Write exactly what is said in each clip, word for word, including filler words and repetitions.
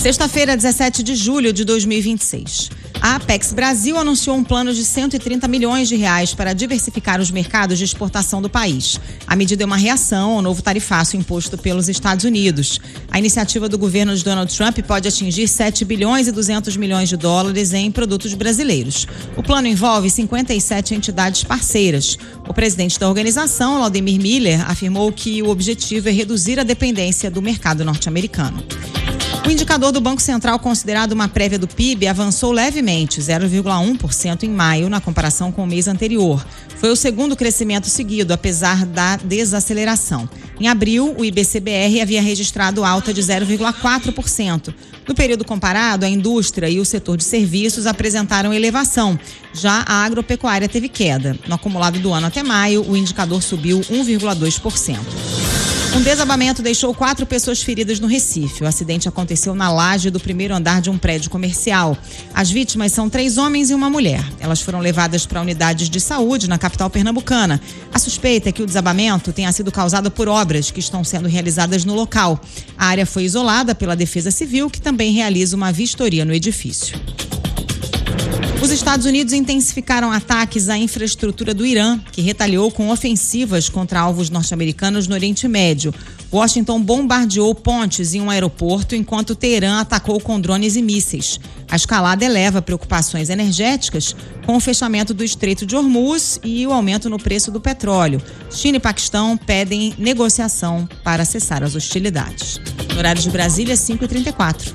Sexta-feira, dezessete de julho de dois mil e vinte e seis. A Apex Brasil anunciou um plano de cento e trinta milhões de reais para diversificar os mercados de exportação do país. A medida é uma reação ao novo tarifaço imposto pelos Estados Unidos. A iniciativa do governo de Donald Trump pode atingir sete bilhões e duzentos milhões de dólares em produtos brasileiros. O plano envolve cinquenta e sete entidades parceiras. O presidente da organização, Laudemir Miller, afirmou que o objetivo é reduzir a dependência do mercado norte-americano. O indicador do Banco Central, considerado uma prévia do P I B, avançou levemente, zero vírgula um por cento em maio, na comparação com o mês anterior. Foi o segundo crescimento seguido, apesar da desaceleração. Em abril, o I B C B R havia registrado alta de zero vírgula quatro por cento. No período comparado, a indústria e o setor de serviços apresentaram elevação. Já a agropecuária teve queda. No acumulado do ano até maio, o indicador subiu um vírgula dois por cento. Um desabamento deixou quatro pessoas feridas no Recife. O acidente aconteceu na laje do primeiro andar de um prédio comercial. As vítimas são três homens e uma mulher. Elas foram levadas para unidades de saúde na capital pernambucana. A suspeita é que o desabamento tenha sido causado por obras que estão sendo realizadas no local. A área foi isolada pela Defesa Civil, que também realiza uma vistoria no edifício. Os Estados Unidos intensificaram ataques à infraestrutura do Irã, que retaliou com ofensivas contra alvos norte-americanos no Oriente Médio. Washington bombardeou pontes em um aeroporto, enquanto Teherã atacou com drones e mísseis. A escalada eleva preocupações energéticas com o fechamento do Estreito de Hormuz e o aumento no preço do petróleo. China e Paquistão pedem negociação para cessar as hostilidades. No horário de Brasília, cinco e trinta e quatro.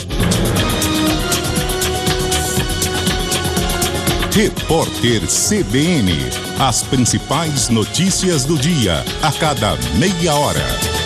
Repórter C B N. As principais notícias do dia, a cada meia hora.